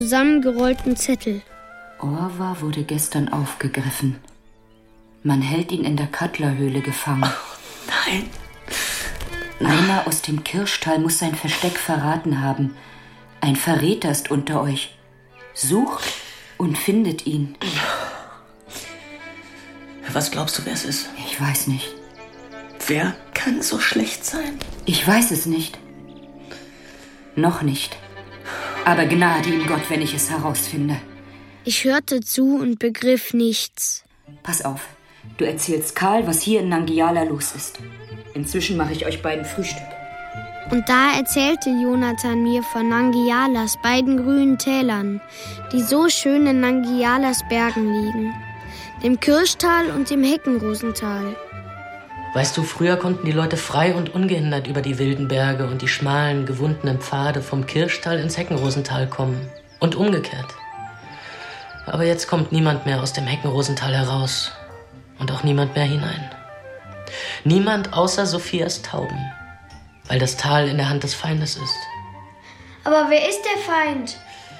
zusammengerollten Zettel. Orwa wurde gestern aufgegriffen. Man hält ihn in der Kattlerhöhle gefangen. Oh, nein. Einer aus dem Kirschtal muss sein Versteck verraten haben. Ein Verräter ist unter euch. Sucht und findet ihn. Was glaubst du, wer es ist? Ich weiß nicht. Wer kann so schlecht sein? Ich weiß es nicht. Noch nicht. Aber gnade ihm Gott, wenn ich es herausfinde. Ich hörte zu und begriff nichts. Pass auf, du erzählst Karl, was hier in Nangiala los ist. Inzwischen mache ich euch beiden Frühstück. Und da erzählte Jonathan mir von Nangialas beiden grünen Tälern, die so schön in Nangialas Bergen liegen. Dem Kirschtal und dem Heckenrosental. Weißt du, früher konnten die Leute frei und ungehindert über die wilden Berge und die schmalen, gewundenen Pfade vom Kirschtal ins Heckenrosental kommen. Und umgekehrt. Aber jetzt kommt niemand mehr aus dem Heckenrosental heraus. Und auch niemand mehr hinein. Niemand außer Sophias Tauben. Weil das Tal in der Hand des Feindes ist. Aber wer ist der Feind?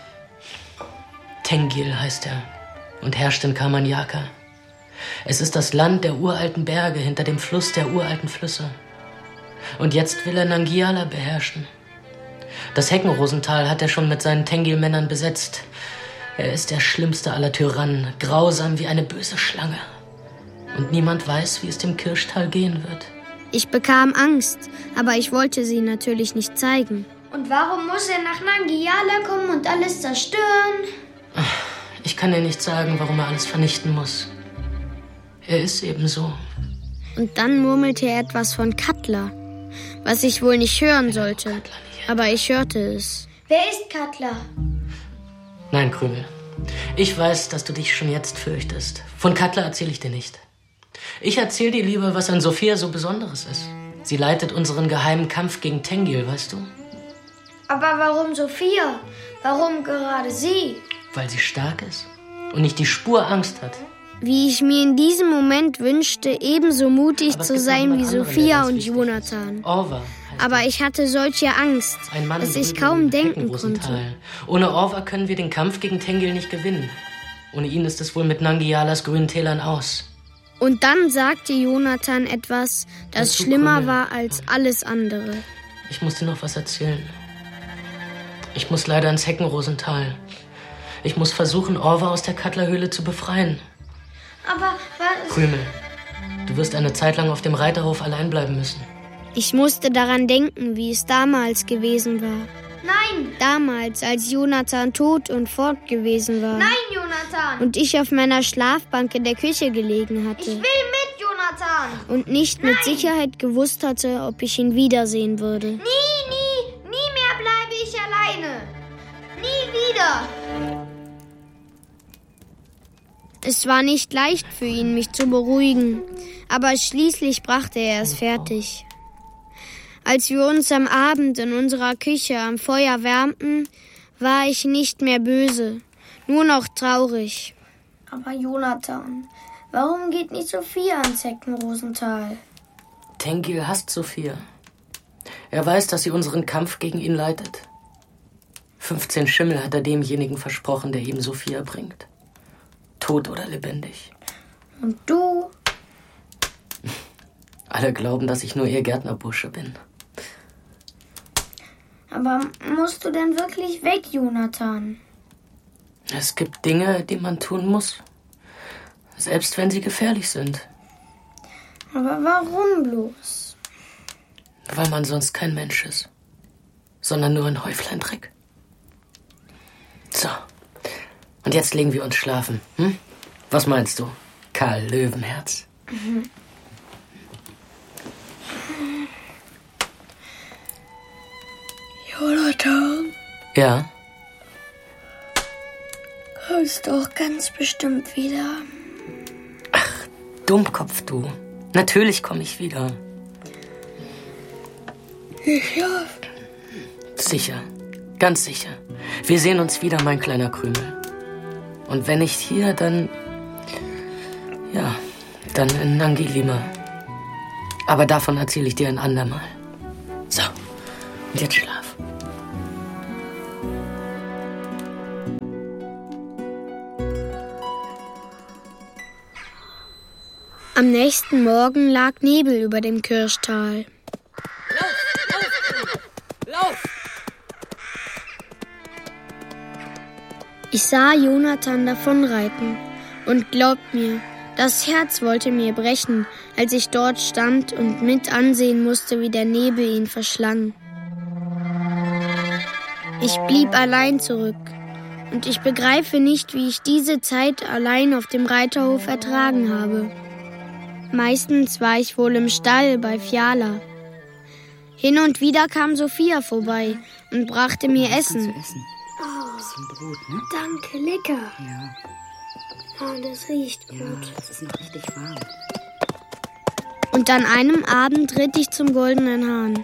Tengil heißt er und herrscht in Kamanyaka. Es ist das Land der uralten Berge hinter dem Fluss der uralten Flüsse. Und jetzt will er Nangiala beherrschen. Das Heckenrosental hat er schon mit seinen Tengil-Männern besetzt. Er ist der schlimmste aller Tyrannen, grausam wie eine böse Schlange. Und niemand weiß, wie es dem Kirschtal gehen wird. Ich bekam Angst, aber ich wollte sie natürlich nicht zeigen. Und warum muss er nach Nangiala kommen und alles zerstören? Ich kann dir nicht sagen, warum er alles vernichten muss. Er ist eben so. Und dann murmelte er etwas von Katla, was ich wohl nicht hören sollte. Aber ich hörte es. Wer ist Katla? Nein, Krümel. Ich weiß, dass du dich schon jetzt fürchtest. Von Katla erzähle ich dir nicht. Ich erzähle dir lieber, was an Sophia so Besonderes ist. Sie leitet unseren geheimen Kampf gegen Tengil, weißt du? Aber warum Sophia? Warum gerade sie? Weil sie stark ist und nicht die Spur Angst hat. Wie ich mir in diesem Moment wünschte, ebenso mutig zu sein wie Sophia und Jonathan. Orwa. Aber ich hatte solche Angst, dass ich kaum denken konnte. Ohne Orwa können wir den Kampf gegen Tengil nicht gewinnen. Ohne ihn ist es wohl mit Nangialas grünen Tälern aus. Und dann sagte Jonathan etwas, das schlimmer war als alles andere. Ich muss dir noch was erzählen. Ich muss leider ins Heckenrosental. Ich muss versuchen, Orwa aus der Kattlerhöhle zu befreien. Aber was... Krümel, du wirst eine Zeit lang auf dem Reiterhof allein bleiben müssen. Ich musste daran denken, wie es damals gewesen war. Nein! Damals, als Jonathan tot und fort gewesen war. Nein, Jonathan! Und ich auf meiner Schlafbank in der Küche gelegen hatte. Ich will mit, Jonathan! Und nicht mit Sicherheit gewusst hatte, ob ich ihn wiedersehen würde. Nie mehr bleibe ich alleine. Nie wieder! Es war nicht leicht für ihn, mich zu beruhigen, aber schließlich brachte er es fertig. Als wir uns am Abend in unserer Küche am Feuer wärmten, war ich nicht mehr böse, nur noch traurig. Aber Jonathan, warum geht nicht Sophia ans Heckenrosental? Tengil hasst Sophia. Er weiß, dass sie unseren Kampf gegen ihn leitet. 15 Schimmel hat er demjenigen versprochen, der ihm Sophia bringt. Tot oder lebendig. Und du? Alle glauben, dass ich nur ihr Gärtnerbursche bin. Aber musst du denn wirklich weg, Jonathan? Es gibt Dinge, die man tun muss. Selbst wenn sie gefährlich sind. Aber warum bloß? Weil man sonst kein Mensch ist. Sondern nur ein Häuflein-Dreck. So. Und jetzt legen wir uns schlafen. Hm? Was meinst du, Karl Löwenherz? Jonathan? Ja? Kommst doch ganz bestimmt wieder. Ach, Dummkopf, du. Natürlich komme ich wieder. Sicher? Sicher. Ganz sicher. Wir sehen uns wieder, mein kleiner Krümel. Und wenn nicht hier, dann... Ja, dann in Nangilima. Aber davon erzähle ich dir ein andermal. So, und jetzt schlaf. Am nächsten Morgen lag Nebel über dem Kirschtal. Lauf! Ich sah Jonathan davonreiten und glaubt mir, das Herz wollte mir brechen, als ich dort stand und mit ansehen musste, wie der Nebel ihn verschlang. Ich blieb allein zurück und ich begreife nicht, wie ich diese Zeit allein auf dem Reiterhof ertragen habe. Meistens war ich wohl im Stall bei Fiala. Hin und wieder kam Sophia vorbei und brachte mir Essen. Ein bisschen Brot, ne? Danke, lecker. Ja. Oh, das riecht gut. Ja, es ist noch richtig warm. Und an einem Abend ritt ich zum Goldenen Hahn.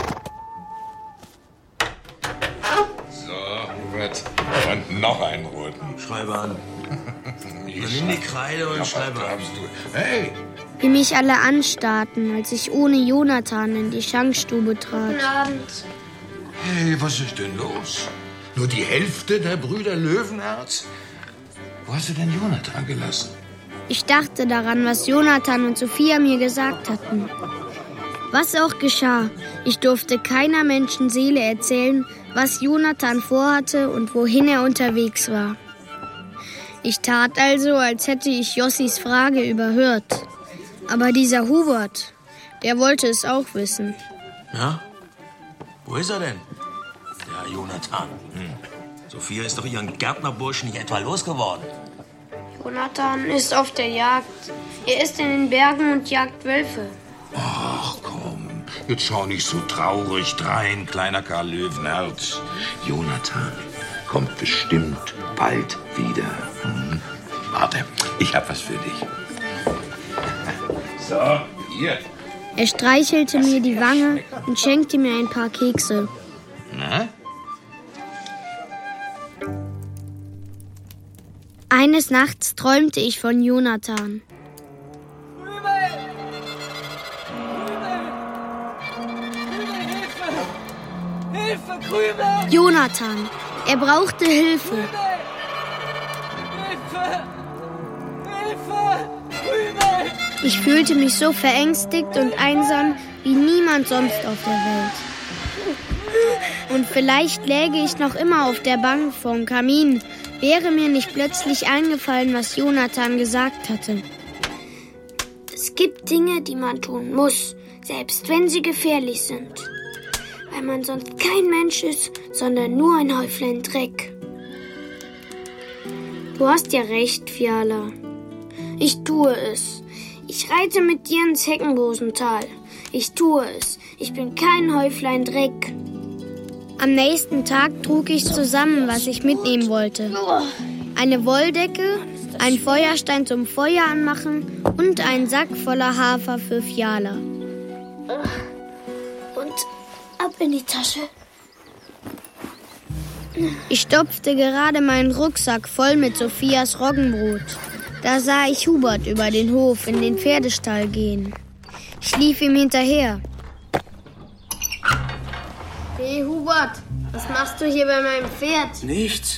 So, Hubert. Und noch einen roten. Schreibe an. Dann nimm die Kreide und schreibe an. Hey! Wie mich alle anstarrten, als ich ohne Jonathan in die Schankstube trat. Guten Abend. Hey, was ist denn los? Nur die Hälfte der Brüder Löwenherz? Wo hast du denn Jonathan gelassen? Ich dachte daran, was Jonathan und Sophia mir gesagt hatten. Was auch geschah, ich durfte keiner Menschenseele erzählen, was Jonathan vorhatte und wohin er unterwegs war. Ich tat also, als hätte ich Jossis Frage überhört. Aber dieser Hubert, der wollte es auch wissen. Ja? Wo ist er denn? Der Jonathan. Sophia ist doch ihren Gärtnerburschen nicht etwa losgeworden. Jonathan ist auf der Jagd. Er ist in den Bergen und jagt Wölfe. Ach komm, jetzt schau nicht so traurig drein, kleiner Karl Löwenherz. Jonathan kommt bestimmt bald wieder. Warte, ich hab was für dich. So, hier. Er streichelte mir die Wange und schenkte mir ein paar Kekse. Na? Eines Nachts träumte ich von Jonathan. Hilfe, Krümel! Jonathan, er brauchte Hilfe. Hilfe! Krümel! Ich fühlte mich so verängstigt und einsam wie niemand sonst auf der Welt. Und vielleicht läge ich noch immer auf der Bank vorm Kamin, wäre mir nicht plötzlich eingefallen, was Jonathan gesagt hatte. Es gibt Dinge, die man tun muss, selbst wenn sie gefährlich sind. Weil man sonst kein Mensch ist, sondern nur ein Häuflein Dreck. Du hast ja recht, Fiala. Ich tue es. Ich reite mit dir ins Heckenrosental. Ich tue es. Ich bin kein Häuflein Dreck. Am nächsten Tag trug ich zusammen, was ich mitnehmen wollte. Eine Wolldecke, ein Feuerstein zum Feuer anmachen und einen Sack voller Hafer für Fiala. Und ab in die Tasche. Ich stopfte gerade meinen Rucksack voll mit Sophias Roggenbrot. Da sah ich Hubert über den Hof in den Pferdestall gehen. Ich lief ihm hinterher. Hey Hubert, was machst du hier bei meinem Pferd? Nichts.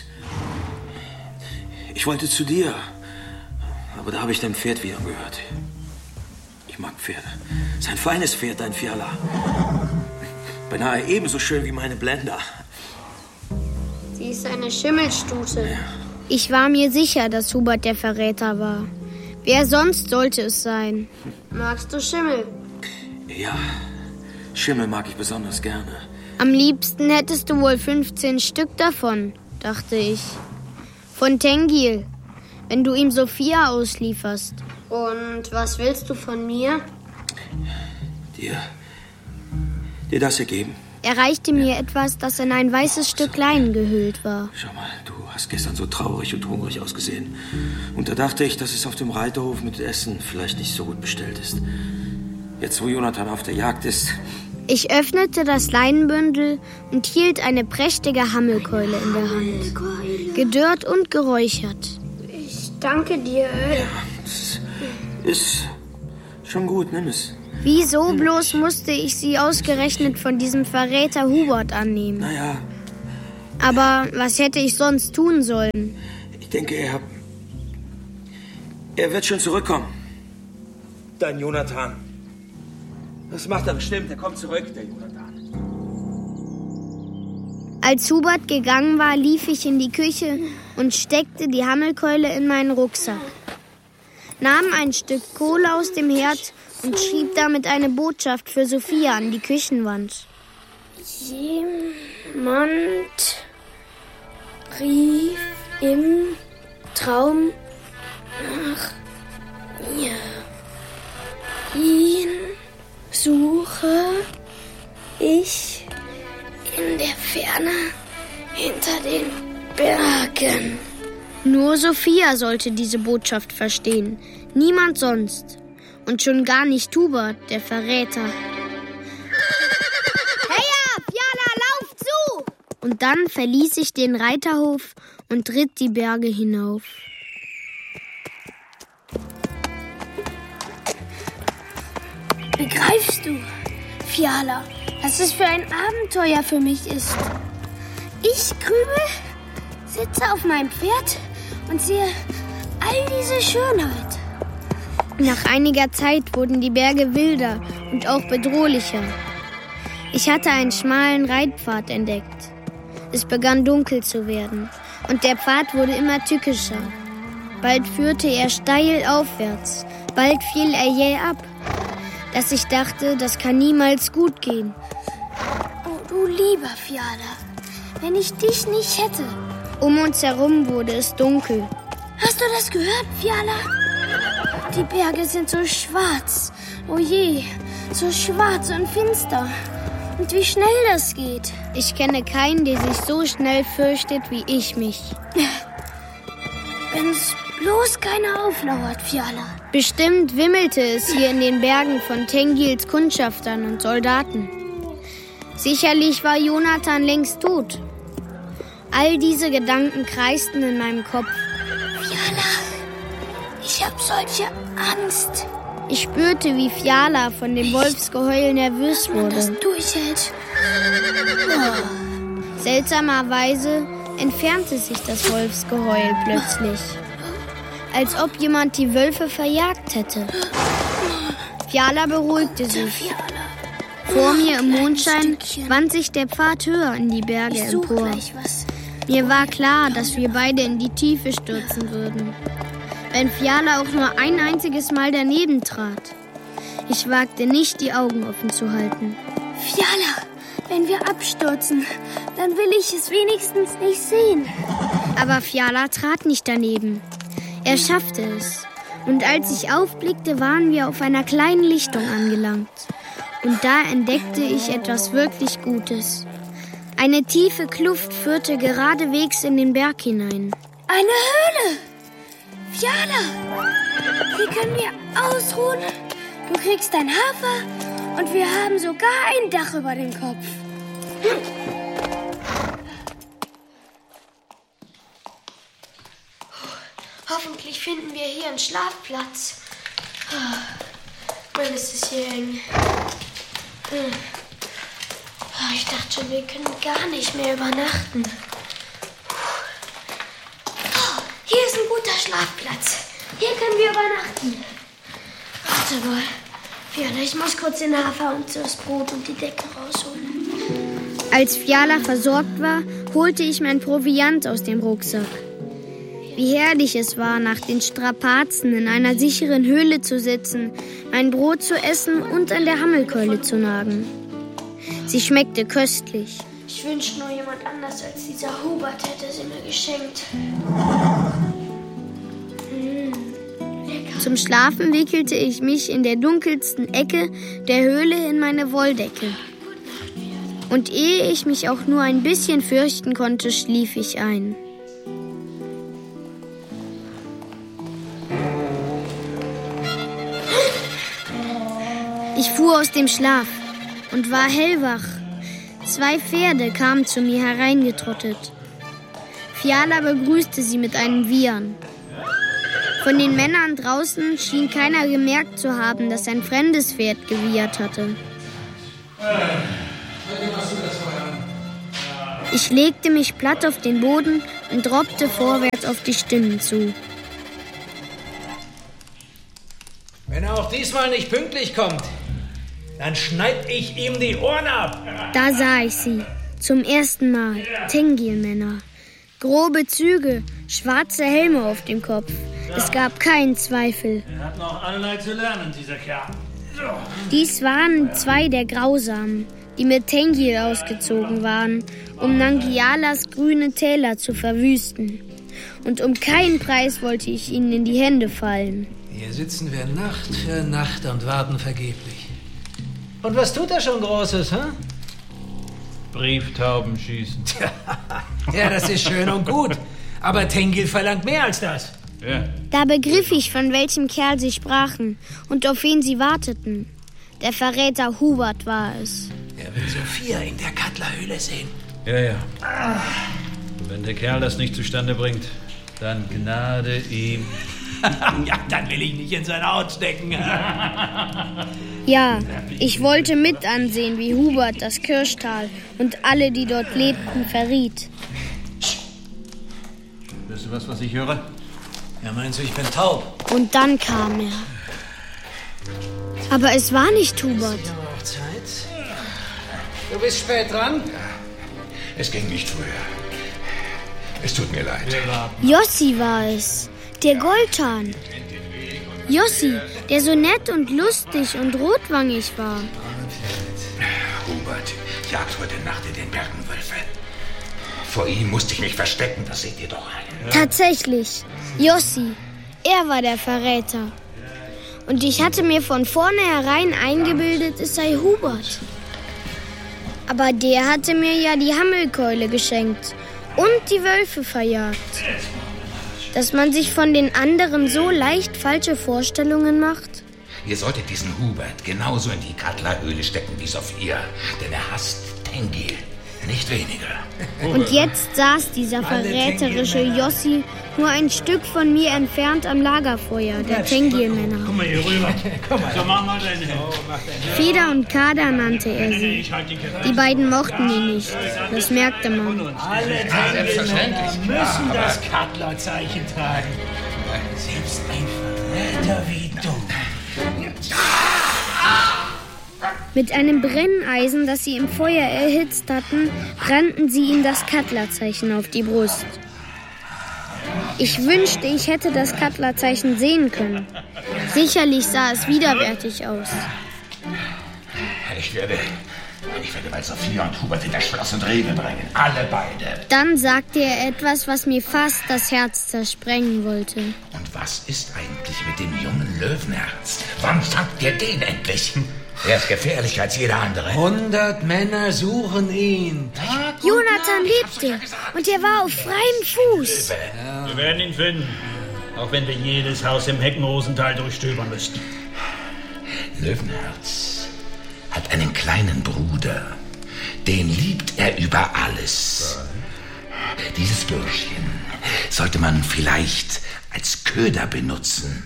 Ich wollte zu dir. Aber da habe ich dein Pferd wieder gehört. Ich mag Pferde. Es ist ein feines Pferd, dein Fiala. Beinahe ebenso schön wie meine Blenda. Sie ist eine Schimmelstute. Ja. Ich war mir sicher, dass Hubert der Verräter war. Wer sonst sollte es sein? Magst du Schimmel? Ja, Schimmel mag ich besonders gerne. Am liebsten hättest du wohl 15 Stück davon, dachte ich. Von Tengil, wenn du ihm Sophia auslieferst. Und was willst du von mir? Dir das hier geben. Er reichte mir etwas, das in ein weißes Stück Leinen gehüllt war. Schau mal, du hast gestern so traurig und hungrig ausgesehen. Und da dachte ich, dass es auf dem Reiterhof mit Essen vielleicht nicht so gut bestellt ist. Jetzt, wo Jonathan auf der Jagd ist. Ich öffnete das Leinenbündel und hielt eine prächtige Hammelkeule in der Hand. Gedörrt und geräuchert. Ich danke dir. Ja, das ist schon gut, nimm es. Wieso bloß musste ich sie ausgerechnet von diesem Verräter Hubert annehmen? Naja. Aber was hätte ich sonst tun sollen? Ich denke, er wird schon zurückkommen. Dein Jonathan. Das macht er bestimmt. Er kommt zurück, der Jonathan. Als Hubert gegangen war, lief ich in die Küche und steckte die Hammelkeule in meinen Rucksack, nahm ein Stück Kohle aus dem Herd und schrieb damit eine Botschaft für Sophia an die Küchenwand. Jemand rief im Traum nach mir. Ihn suche ich in der Ferne hinter den Bergen. Nur Sophia sollte diese Botschaft verstehen, niemand sonst. Und schon gar nicht Hubert, der Verräter. Heya, Fiala, lauf zu! Und dann verließ ich den Reiterhof und ritt die Berge hinauf. Begreifst du, Fiala, was es für ein Abenteuer für mich ist? Ich, Krümel, sitze auf meinem Pferd und sehe all diese Schönheit. Nach einiger Zeit wurden die Berge wilder und auch bedrohlicher. Ich hatte einen schmalen Reitpfad entdeckt. Es begann dunkel zu werden und der Pfad wurde immer tückischer. Bald führte er steil aufwärts, bald fiel er jäh ab, dass ich dachte, das kann niemals gut gehen. Oh, du lieber Fiala, wenn ich dich nicht hätte. Um uns herum wurde es dunkel. Hast du das gehört, Fiala? Die Berge sind so schwarz. Oh je, so schwarz und finster. Und wie schnell das geht. Ich kenne keinen, der sich so schnell fürchtet wie ich mich. Wenn's bloß keiner auflauert, Fiala. Bestimmt wimmelte es hier in den Bergen von Tengils Kundschaftern und Soldaten. Sicherlich war Jonathan längst tot. All diese Gedanken kreisten in meinem Kopf. Fiala, ich hab solche Angst. Ich spürte, wie Fiala von dem Wolfsgeheul nervös wurde. Das durchhält. Oh. Seltsamerweise entfernte sich das Wolfsgeheul plötzlich, als ob jemand die Wölfe verjagt hätte. Fiala beruhigte sich. Vor mir im Mondschein wand sich der Pfad höher in die Berge empor. Mir war klar, dass wir beide in die Tiefe stürzen würden, wenn Fiala auch nur ein einziges Mal daneben trat. Ich wagte nicht, die Augen offen zu halten. Fiala, wenn wir abstürzen, dann will ich es wenigstens nicht sehen. Aber Fiala trat nicht daneben. Er schaffte es. Und als ich aufblickte, waren wir auf einer kleinen Lichtung angelangt. Und da entdeckte ich etwas wirklich Gutes. Eine tiefe Kluft führte geradewegs in den Berg hinein. Eine Höhle! Fiala, hier können wir ausruhen. Du kriegst dein Hafer und wir haben sogar ein Dach über dem Kopf. Hoffentlich finden wir hier einen Schlafplatz. Mann, ist es hier eng. Ich dachte schon, wir können gar nicht mehr übernachten. Hier ist ein guter Schlafplatz. Hier können wir übernachten. Warte mal. Fiala, ich muss kurz den Hafer und das Brot und die Decke rausholen. Als Fiala versorgt war, holte ich mein Proviant aus dem Rucksack. Wie herrlich es war, nach den Strapazen in einer sicheren Höhle zu sitzen, mein Brot zu essen und an der Hammelkeule zu nagen. Sie schmeckte köstlich. Ich wünschte nur jemand anders als dieser Hubert hätte sie mir geschenkt. Lecker. Zum Schlafen wickelte ich mich in der dunkelsten Ecke der Höhle in meine Wolldecke. Und ehe ich mich auch nur ein bisschen fürchten konnte, schlief ich ein. Ich fuhr aus dem Schlaf und war hellwach. 2 Pferde kamen zu mir hereingetrottet. Fiala begrüßte sie mit einem Wiehern. Von den Männern draußen schien keiner gemerkt zu haben, dass ein fremdes Pferd gewiehert hatte. Ich legte mich platt auf den Boden und droppte vorwärts auf die Stimmen zu. Männer er auch diesmal nicht pünktlich kommt, dann schneid ich ihm die Ohren ab. Da sah ich sie. Zum ersten Mal. Tengil-Männer. Grobe Züge, schwarze Helme auf dem Kopf. Es gab keinen Zweifel. Er hat noch allerlei zu lernen, dieser Kerl. Dies waren 2 der Grausamen, die mit Tengil ausgezogen waren, um Nangialas grüne Täler zu verwüsten. Und um keinen Preis wollte ich ihnen in die Hände fallen. Hier sitzen wir Nacht für Nacht und warten vergeblich. Und was tut er schon Großes, hä? Brieftauben schießen. Ja, das ist schön und gut. Aber Tengil verlangt mehr als das. Ja. Da begriff ich, von welchem Kerl sie sprachen und auf wen sie warteten. Der Verräter Hubert war es. Er will Sophia in der Kattlerhöhle sehen. Ja. Und wenn der Kerl das nicht zustande bringt, dann Gnade ihm. Ja, dann will ich nicht in seine Haut stecken. Ja, ich wollte mit ansehen, wie Hubert das Kirschtal und alle, die dort lebten, verriet. Hörst du was ich höre? Ja, meinst du, ich bin taub? Und dann kam er. Aber es war nicht Hubert. Ist aber auch Zeit. Du bist spät dran. Es ging nicht früher. Es tut mir leid. Jossi war es, der Goldhahn. Jossi, der so nett und lustig und rotwangig war. Hubert jagt heute Nacht in den Bergen Wölfe. Vor ihm musste ich mich verstecken, das seht ihr doch ein. Tatsächlich, Jossi, er war der Verräter. Und ich hatte mir von vornherein eingebildet, es sei Hubert. Aber der hatte mir ja die Hammelkeule geschenkt und die Wölfe verjagt. Dass man sich von den anderen so leicht falsche Vorstellungen macht? Ihr solltet diesen Hubert genauso in die Kattlerhöhle stecken wie Sophia, denn er hasst Tengil, nicht weniger. Und jetzt saß dieser verräterische Jossi nur ein Stück von mir entfernt am Lagerfeuer der Tengil-Männer. Komm mal hier rüber. So, mach mal deine Hände. Feder und Kader nannte er sie. Die beiden mochten ihn nicht. Das merkte man. Alle Tengil-Männer müssen das Kattlerzeichen tragen. Selbst ein Verräter wie du. Mit einem Brenneisen, das sie im Feuer erhitzt hatten, brannten sie ihm das Kattlerzeichen auf die Brust. Ich wünschte, ich hätte das Kattlerzeichen sehen können. Sicherlich sah es widerwärtig aus. Ich werde mal Sophia und Hubert in das Schloss und Rewe bringen. Alle beide. Dann sagte er etwas, was mir fast das Herz zersprengen wollte. Und was ist eigentlich mit dem jungen Löwenherz? Wann fangt ihr den endlich? Er ist gefährlicher als jeder andere. 100 Männer suchen ihn. Jonathan lebte und er war auf freiem Fuß. Wir werden ihn finden, auch wenn wir jedes Haus im Heckenrosental durchstöbern müssten. Löwenherz hat einen kleinen Bruder. Den liebt er über alles. Dieses Bürschchen sollte man vielleicht als Köder benutzen.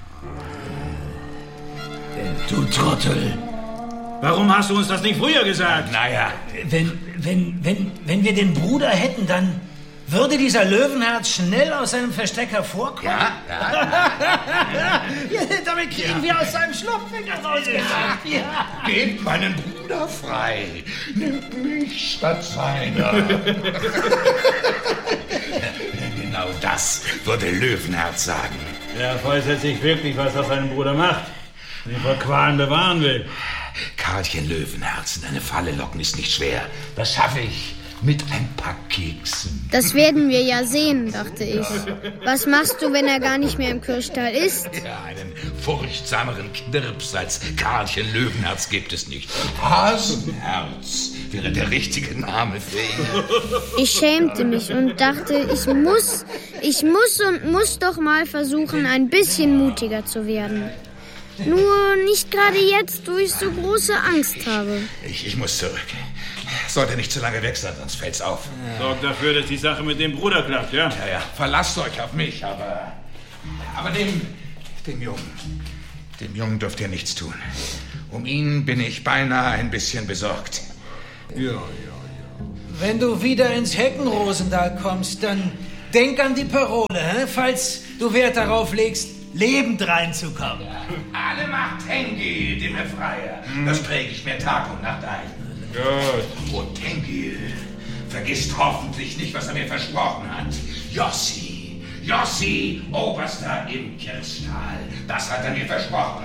Du Trottel. Warum hast du uns das nicht früher gesagt? Naja, Wenn wir den Bruder hätten, dann würde dieser Löwenherz schnell aus seinem Versteck hervorkommen. ja. Damit kriegen wir aus seinem Schlupfwinkel rausgesagt. Ja. Gebt meinen Bruder frei. Nimmt mich statt seiner. Genau das würde Löwenherz sagen. Ja, falls er sich wirklich was aus seinem Bruder macht, den vor Qualen bewahren will. Karlchen Löwenherz in eine Falle locken ist nicht schwer. Das schaffe ich mit ein paar Keksen. Das werden wir ja sehen, dachte ich. Was machst du, wenn er gar nicht mehr im Kirschtal ist? Ja, einen furchtsameren Knirps als Karlchen Löwenherz gibt es nicht. Hasenherz wäre der richtige Name für ihn. Ich schämte mich und dachte, ich muss doch mal versuchen, ein bisschen mutiger zu werden. Nur nicht gerade jetzt, wo ich so große Angst habe. Ich muss zurück. Sollte nicht zu lange weg sein, sonst fällt's auf. Sorg dafür, dass die Sache mit dem Bruder klappt, ja? Ja, verlasst euch auf mich, aber dem Jungen dürft ihr nichts tun. Um ihn bin ich beinahe ein bisschen besorgt. Ja. Wenn du wieder ins Heckenrosental kommst, dann denk an die Parole, falls du Wert darauf legst, lebend reinzukommen. Alle Macht Tengil, dem Befreier. Das präge ich mir Tag und Nacht ein. Gut. Und Tengil vergisst hoffentlich nicht, was er mir versprochen hat. Jossi, Oberster im Kirchtal. Das hat er mir versprochen.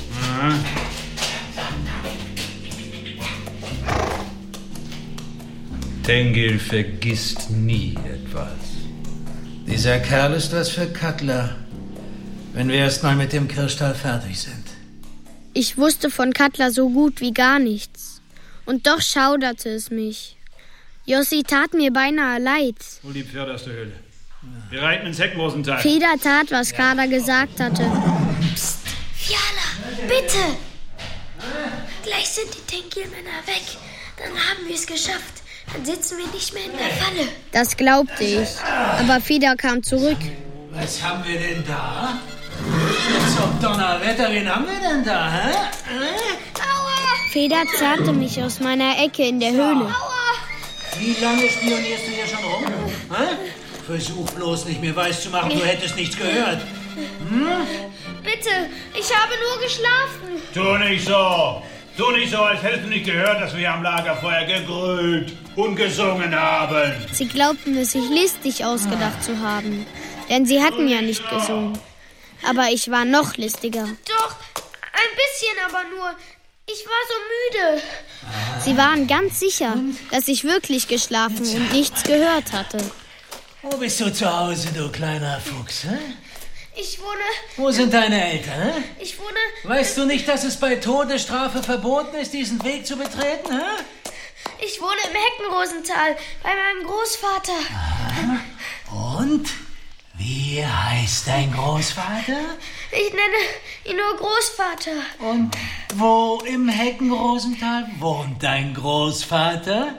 Tengil vergisst nie etwas. Dieser Kerl ist was für Cutler, wenn wir erst mal mit dem Kirchtal fertig sind. Ich wusste von Cutler so gut wie gar nichts. Und doch schauderte es mich. Jossi tat mir beinahe leid. Hol die Pferde aus der Höhle. Wir reiten ins Heckenrosental. Feder tat, was Kader gesagt hatte. Psst, Fiala, bitte! Gleich sind die Tengil-Männer weg. Dann haben wir es geschafft. Dann sitzen wir nicht mehr in der Falle. Das glaubte ich. Aber Feder kam zurück. Was haben wir denn da? Zum Donnerwetter, wen haben wir denn da, hä? Aua! Feder zerrte mich aus meiner Ecke in der Höhle. Aua! Wie lange spionierst du hier schon rum? Hä? Versuch bloß nicht, mir weiszumachen, du hättest nichts gehört. Bitte, ich habe nur geschlafen. Tu nicht so, als hättest du nicht gehört, dass wir am Lagerfeuer gegrölt und gesungen haben. Sie glaubten es sich listig ausgedacht zu haben. Denn sie hatten ja nicht gesungen. Aber ich war noch listiger. Doch, ein bisschen aber nur. Ich war so müde. Sie waren ganz sicher, dass ich wirklich geschlafen und nichts gehört hatte. Wo bist du zu Hause, du kleiner Fuchs, hä? Ich wohne... Wo sind deine Eltern, hä? Ich wohne... Weißt du nicht, dass es bei Todesstrafe verboten ist, diesen Weg zu betreten, hä? Ich wohne im Heckenrosental bei meinem Großvater. Aha. Und? Wie heißt dein Großvater? Ich nenne ihn nur Großvater. Und wo im Heckenrosental wohnt dein Großvater?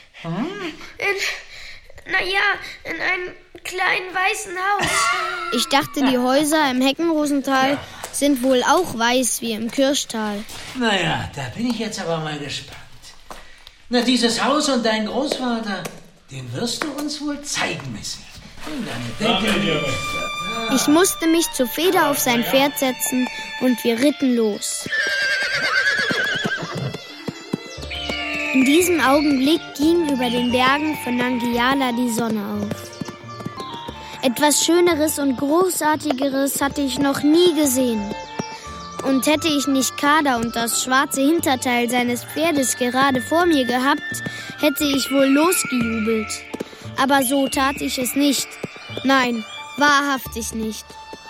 In einem kleinen weißen Haus. Ich dachte, die Häuser im Heckenrosental sind wohl auch weiß wie im Kirchtal. Naja, da bin ich jetzt aber mal gespannt. Na, dieses Haus und dein Großvater, den wirst du uns wohl zeigen müssen. Ich musste mich zu Feder auf sein Pferd setzen und wir ritten los. In diesem Augenblick ging über den Bergen von Nangiala die Sonne auf. Etwas Schöneres und Großartigeres hatte ich noch nie gesehen. Und hätte ich nicht Kader und das schwarze Hinterteil seines Pferdes gerade vor mir gehabt, hätte ich wohl losgejubelt. Aber so tat ich es nicht. Nein, wahrhaftig nicht.